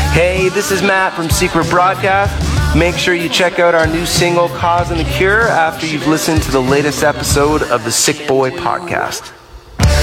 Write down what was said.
Hey, this is Matt from Secret Broadcast. Make sure you check out our new single, Cause and the Cure, after you've listened to the latest episode of the Sick Boy Podcast.